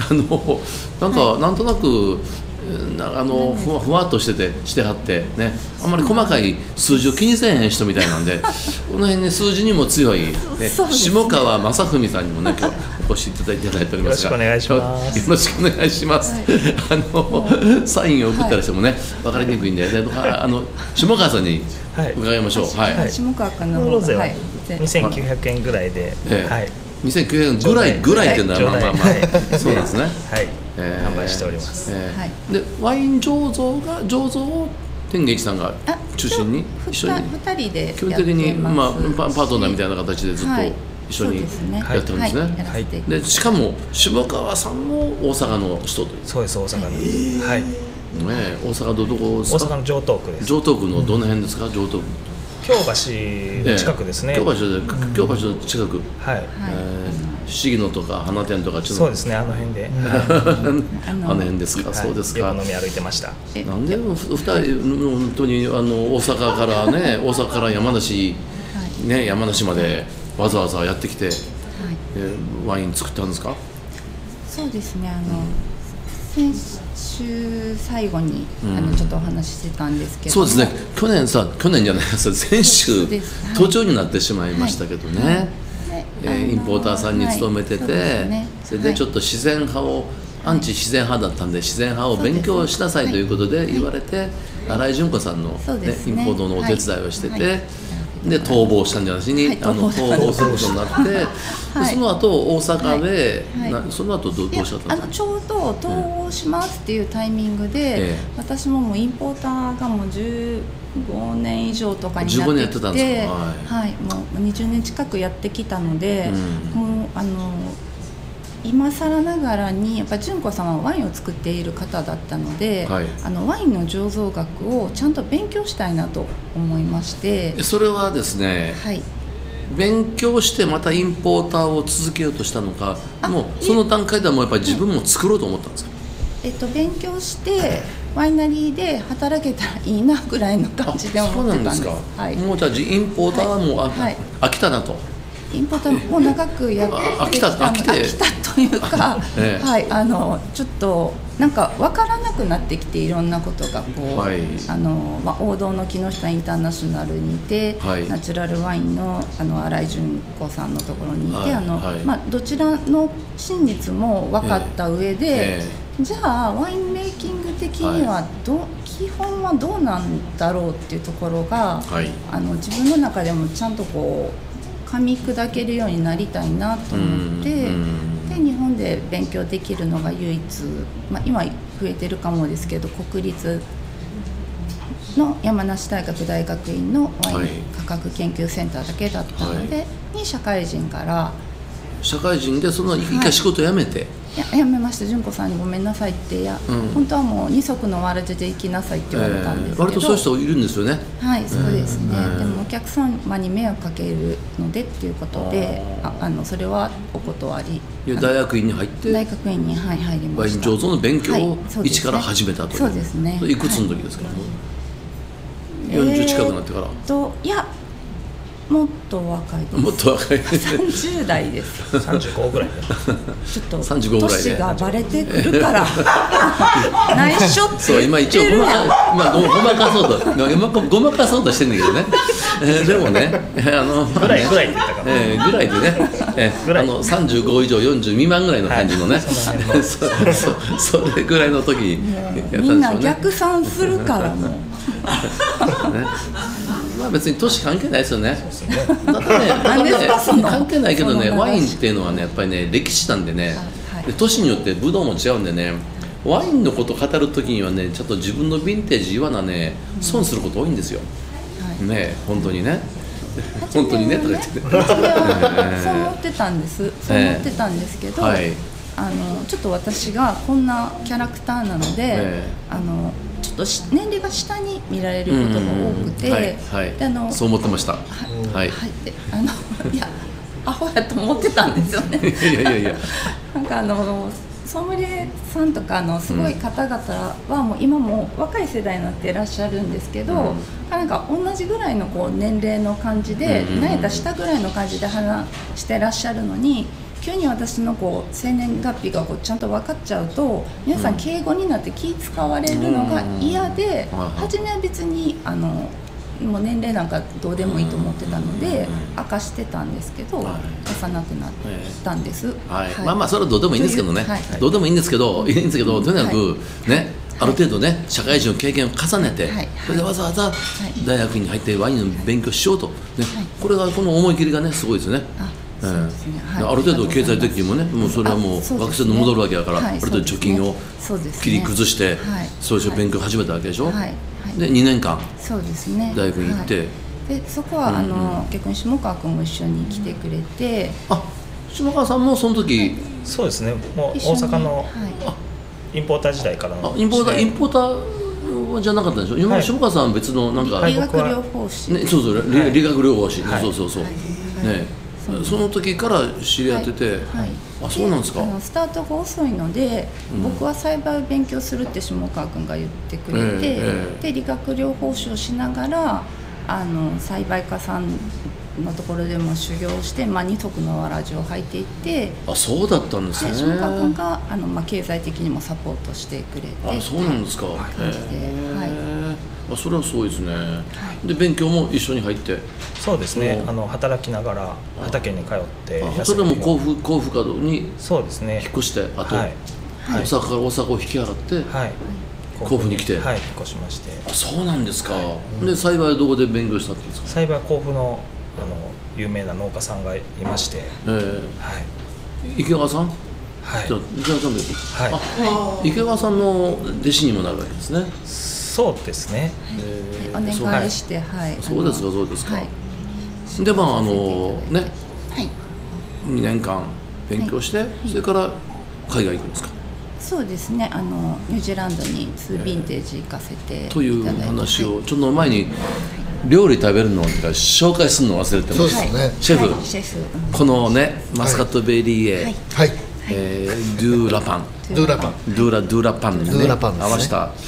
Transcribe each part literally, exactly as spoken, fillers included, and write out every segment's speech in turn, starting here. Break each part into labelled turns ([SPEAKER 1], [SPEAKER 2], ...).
[SPEAKER 1] あのなんか、はい、なんとなくあのふわふわっとしててしてはってね、あんまり細かい数字を気にせえへん人みたいなんでこの辺ね数字にも強い、ね、下川正文さんにもね今日お越しいただいていただいておりますが、
[SPEAKER 2] よろしくお願いします。
[SPEAKER 1] よろしくお願いします。はい、あのサインを送ったりしてもね、はい、分かりにくいんで、ね、あの下川さんに伺いましょう。はい。
[SPEAKER 3] はい、下川君の
[SPEAKER 2] ロゼはにせんきゅうひゃくえんぐらいで、
[SPEAKER 1] ええ、
[SPEAKER 2] はい。
[SPEAKER 1] にせんきゅうひゃくえんぐらいぐらいっていうのはまあまあまあそうなんですね。はい。
[SPEAKER 2] えー、販売しております。
[SPEAKER 1] えーはい、でワイン醸造が醸造を天劇さんが中心に一緒に
[SPEAKER 3] ふたりで
[SPEAKER 1] 基本的にまあパートナーみたいな形でずっと一緒にやってるんですね。はい。でしかも下川さんも大阪の人という。
[SPEAKER 2] そうです大阪の。はい。
[SPEAKER 1] ね大阪のどこですか？
[SPEAKER 2] 大阪の城東区です。
[SPEAKER 1] 城東区のどの辺ですか？城東区。
[SPEAKER 2] 京橋の近くですね。
[SPEAKER 1] 京橋で京橋の近く。
[SPEAKER 2] はい。
[SPEAKER 1] 不思議のとか花店とか
[SPEAKER 2] そうですねあの辺で。
[SPEAKER 1] あの辺ですか。そうですか。
[SPEAKER 2] よく飲み歩いてました。
[SPEAKER 1] なんで二人本当にあの大阪からね大阪から山梨ね山梨までわざわざやってきてワイン作ったんですか？
[SPEAKER 3] そうですねあの先週最後にあのちょっとお話ししてたんですけど。
[SPEAKER 1] そうですね去年さ去年じゃない先週途中になってしまいましたけどね。インポーターさんに勤めてて、はい そ, ね、それでちょっと自然派を、はい、アンチ自然派だったんで自然派を勉強しなさいということで言われて、はい、新井純子さんの、ねね、インポートのお手伝いをしてて、はいはい、で逃亡したんじゃなしに、はい、あの逃亡することになって、はい、でその後大阪で、はいはい、その後ど, どうしちゃったんですか？
[SPEAKER 3] あのちょうど逃亡しますっていうタイミングで、ええ、私ももうインポーターがもうじゅうごねん以上とかになってきて、はいはい、もうにじゅうねん近くやってきたので、うん、もうあの今更ながらにやっぱ純子さんはワインを作っている方だったので、はい、あのワインの醸造学をちゃんと勉強したいなと思いまして。
[SPEAKER 1] それはですね、はい、勉強してまたインポーターを続けようとしたのか、もうその段階ではもうやっぱり自分も作ろうと思ったんですか？
[SPEAKER 3] えっと、勉強してワイナリーで働けたらいいなぐらいの感じで思ってたんです。そうなんですか。はい、もうじゃあインポーターはもう、はいはい、飽きたなと。 インポーターも長くやってきた飽きた飽きたというか、ええ、はい、あのちょっとなんか分からなくなってきていろんなことがこう、はい、あのまあ、王道の木下インターナショナルにいて、はい、ナチュラルワインのあの新井純子さんのところにいて、はい、あのはい、まあ、どちらの真実も分かった上で、ええ、じゃあワインメイキング的にはど、はい、基本はどうなんだろうっていうところが、はい、あの自分の中でもちゃんとこう噛み砕けるようになりたいなと思って、で日本で勉強できるのが唯一、まあ、今増えてるかもですけど国立の山梨大学大学院のワイン価格研究センターだけだったので、はい、に社会人から
[SPEAKER 1] 社会人でその一回仕事辞めて、
[SPEAKER 3] はい、や, やめました。純子さんにごめんなさいってや、うん、本当はもう二足のわらじで行きなさいって言われたんですけど、えー、
[SPEAKER 1] 割とそういう人いるんですよね。
[SPEAKER 3] はい、そうですね、えー、でもお客様に迷惑かけるのでっていうことで、ああのそれはお断り。
[SPEAKER 1] いや大学院に入って
[SPEAKER 3] 大学院に、はい、入りました。
[SPEAKER 1] ワイン醸造の勉強を一から始めたという、
[SPEAKER 3] そうですね。
[SPEAKER 1] いくつの時ですか？はい、よんじゅう近くなってから、
[SPEAKER 3] えー、といやもっと若いです。
[SPEAKER 1] もっと若いです。
[SPEAKER 3] さんじゅう代です。
[SPEAKER 2] さんじゅうごぐらいで。
[SPEAKER 3] ちょっと年がバレてくるから内緒って
[SPEAKER 1] そう今一応ごまか、まあ、ごまかそうとごまかそうとしてるんだけどね、えー、でもねあの
[SPEAKER 2] ぐらいぐらいって言ったから、
[SPEAKER 1] えー、ぐらいでね、えー、あのさんじゅうご以上よんじゅう未満ぐらいの感じのね、はい、そ, そ, それぐらいの時にやったんでしょうね。
[SPEAKER 3] みんな逆算するからもう、ね、
[SPEAKER 1] まあ別に年関係ないですよね。だってね、関係ないけどね、ワインっていうのはねやっぱりね歴史なんでね、はい、で年によってブドウも違うんでね、ワインのことを語るときにはねちょっと自分のヴィンテージ言わなね損すること多いんですよ、はい、ね本当にね本当にねとか言って
[SPEAKER 3] そう思ってたんですそう思ってたんですけど、えーはい、あのちょっと私がこんなキャラクターなので、えー、あのちょっと年齢が下に見られることが多くて、
[SPEAKER 1] はいはい、であのそう思ってました。はい、はい、
[SPEAKER 3] であのいやアホやと思ってたんですよね。
[SPEAKER 1] いやいやいや
[SPEAKER 3] なんかあのソムリエさんとかのすごい方々はもう今も若い世代になっていらっしゃるんですけど、うん、なんか同じぐらいのこう年齢の感じで、うん、何やったら下ぐらいの感じで話してらっしゃるのに、 急に私のこう生年月日がこうちゃんと分かっちゃうと皆さん敬語になって気使われるのが嫌で、うん、初めは別にあのもう年齢なんかどうでもいいと思ってたので明かしてたんですけど、はい、出さなくなったんです、
[SPEAKER 1] はいはい、まあまあそれはどうでもいいんですけどね、はい、どうでもいいんですけど、いいんですけど、とにかくね、はい、ある程度ね社会人の経験を重ねて、はい、それでわざわざ大学に入ってワインの勉強しようと、ね、はい、これがこの思い切りがねすごいですね。ある程度経済的にもね、もうそれはもう学生に戻るわけだから、ある程度貯金を切り崩して、そういう勉強を始めたわけでしょ。でにねんかん大学に行って、
[SPEAKER 3] でそこはあの逆に下川君も一緒に来てくれて、
[SPEAKER 1] あ、下川さんもその時、
[SPEAKER 2] そうですね、もう大阪のインポーター時代からの、
[SPEAKER 1] インポーターインポーターじゃなかったでしょ。今下川さんは別のなんか
[SPEAKER 3] 理学療法士、
[SPEAKER 1] ね、そうそう理理学療法士、そうそうそうね。その時から知り合ってて、はいはい、あ、そうなんですか。
[SPEAKER 3] あのスタートが遅いので、うん、僕は栽培を勉強するって下川君が言ってくれて、えーえー、で理学療法士をしながらあの栽培家さんのところでも修行して、まあ、二足のわらじを履いていって、
[SPEAKER 1] あ、そうだったんですね。
[SPEAKER 3] 下川君があの、まあ、経済的にもサポートしてくれて、
[SPEAKER 1] あ、そうなんですか。
[SPEAKER 3] はい、感じで、はい、
[SPEAKER 1] あ、それはすごいですね。はい、で勉強も一緒に入って。
[SPEAKER 2] そうですね、あの働きながら畑に通って、
[SPEAKER 1] あ、それも甲府甲府門に
[SPEAKER 2] そうですね
[SPEAKER 1] 引っ越して、あと、はい、大阪から大阪を引き上がって、はい、甲府に来て、
[SPEAKER 2] はい、引っ越しまして。
[SPEAKER 1] あ、そうなんですか。はい、で栽培はどこで勉強したんですか。
[SPEAKER 2] 栽培は甲府のあの有名な農家さんがいまして、えー、はい、
[SPEAKER 1] 池川さん、はい、じゃあ池川さんです、はい、あ、池川さんの弟子にもなるわけですね。
[SPEAKER 2] そうですね、
[SPEAKER 3] えー、お願いして、はい、
[SPEAKER 1] そうですか、そうですか。はい、で、まああのね、はい、にねんかん勉強して、はい、それから海外行くんですか。
[SPEAKER 3] そうですね、あのニュージーランドにツーヴィンテージ行かせていただいて、
[SPEAKER 1] という話を、はい、ちょっと前に料理食べるのを紹介するのを忘れてました、ね、シェフ、はい、シェフ、うん、このねマスカットベリーエ、はいはい、えー、ドゥーラパン
[SPEAKER 4] ドゥーラパン
[SPEAKER 1] ドゥーラドゥーラパンに、ね、合わせた、はい、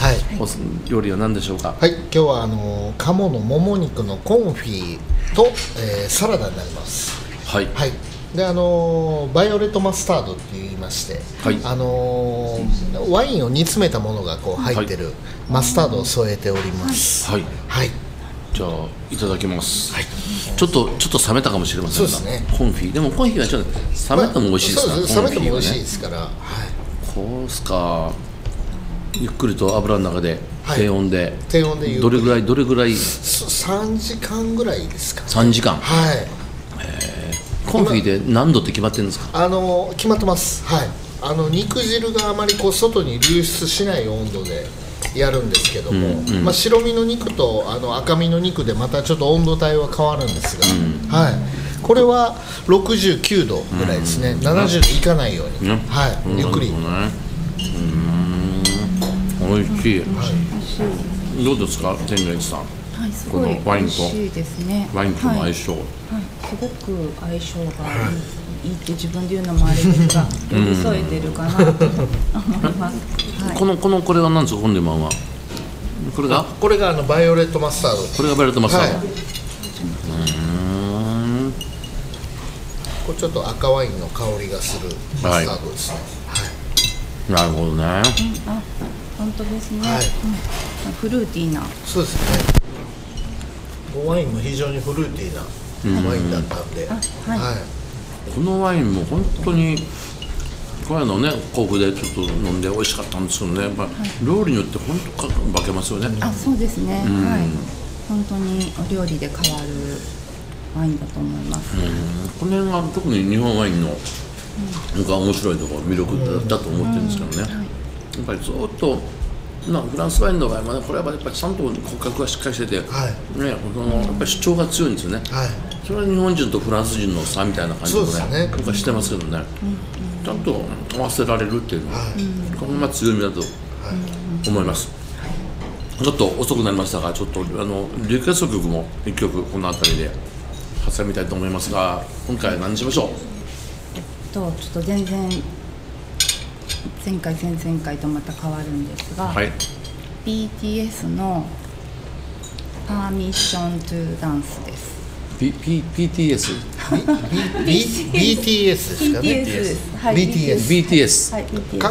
[SPEAKER 1] 料理は何でしょうか。
[SPEAKER 4] はい、今日はあの鴨のもも肉のコンフィと、えー、サラダになります。はい、はい、であのバイオレットマスタードって言いまして、はい、あのワインを煮詰めたものがこう入ってる、はい、マスタードを添えております。はい、はい、
[SPEAKER 1] じゃあいただきます。はい、ちょっとちょっと冷めたかもしれませんが、そうですね、コンフィでもコンフィはちょっと冷めても美味しいですか。まあ、
[SPEAKER 4] そうです、冷めても美味しいですから、はい、
[SPEAKER 1] こうすか。ゆっくりと油の中で低温で、はい、
[SPEAKER 4] 低温で
[SPEAKER 1] どれぐらいどれぐらい
[SPEAKER 4] さんじかんぐらいですかね。
[SPEAKER 1] さんじかん、
[SPEAKER 4] はい、
[SPEAKER 1] えー、コンフィで何度って決まってるんですか。
[SPEAKER 4] あの決まってます。はい、あの肉汁があまりこう外に流出しない温度でやるんですけども、うんうん、まあ、白身の肉とあの赤身の肉でまたちょっと温度帯は変わるんですが、うん、はい、これはろくじゅうきゅうどぐらいですね、うん、ななじゅうどいかないように、うん、はい、うん、ゆっくり、うん、
[SPEAKER 1] おいしい、はい、どうですか、天元さん。
[SPEAKER 3] はい、すごい美味しいですね。
[SPEAKER 1] ワインとの相性、はいはい、
[SPEAKER 3] すごく相性がいい、はい、いいって自分で言うのもあれですが、寄り添えてるかなと思います。はい、
[SPEAKER 1] このこのこれは何ですか、本レマンは。これが
[SPEAKER 4] これがあのバイオレットマスタード。
[SPEAKER 1] これがバイオレットマスタード。はい、
[SPEAKER 4] うん、これちょっと赤ワインの香りがするマスタードですね。
[SPEAKER 1] はい、なるほどね。うん、あ、
[SPEAKER 3] 本当ですね。はい、うん、フルーティーな。
[SPEAKER 4] そうですね。ワインも非常にフルーティーなワインだったんで、うん、はいはい、
[SPEAKER 1] このワインも本当にこの間のね甲府でちょっと飲んで美味しかったんですけどね、やっぱ料理によって本当化けますよね。
[SPEAKER 3] あ、そうですね、うん、はい、本当にお料理で変わるワインだと思います。うん、
[SPEAKER 1] この辺が特に日本ワインのなんか面白いところ魅力だと思ってるんですけどね、うん、はい、やっぱりずっとなフランスワインの場合は、ね、これはやっぱりちゃんと骨格がしっかりしてて、はい、ね、そのやっぱり主張が強いんですよね、はい、それは日本人とフランス人の差みたいな感じもね、僕はしてますけどね、うん、ちゃんと合わせられるっていうのは、はい、これが強みだと思います、はい、ちょっと遅くなりましたが、ちょっとあのリクエスト曲もいっきょくこの辺りで挟みたいと思いますが、今回は何にしましょう。
[SPEAKER 3] えっとちょっと全然前回前々回とまた変わるんですが、はい、ビーティーエス のパーミッショントゥダンスです。
[SPEAKER 1] P、P、ピーティーエス、
[SPEAKER 4] ビーティーエス ですかね。
[SPEAKER 3] ビーティーエス はい、
[SPEAKER 1] ビーティーエス
[SPEAKER 3] はい、ビーティーエス